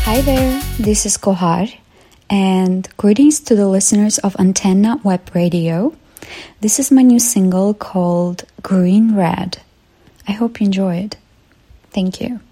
Hi there, this is Kohar, and greetings to the listeners of Antenna Web Radio. This is my new single called Green Red. I hope you enjoy it. Thank you.